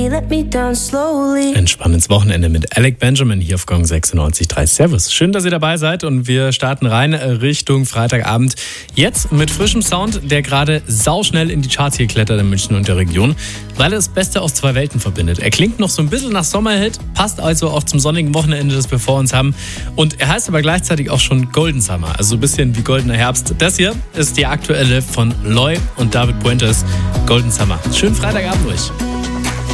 Entspannendes Wochenende mit Alec Benjamin hier auf Gong 96.3. Servus. Schön, dass ihr dabei seid und wir starten rein Richtung Freitagabend. Jetzt mit frischem Sound, der gerade sauschnell in die Charts hier klettert in München und der Region, weil er das Beste aus zwei Welten verbindet. Er klingt noch so ein bisschen nach Sommerhit, passt also auch zum sonnigen Wochenende, das wir vor uns haben. Und er heißt aber gleichzeitig auch schon Golden Summer, also so ein bisschen wie goldener Herbst. Das hier ist die aktuelle von Loy und David Puentes, Golden Summer. Schönen Freitagabend euch.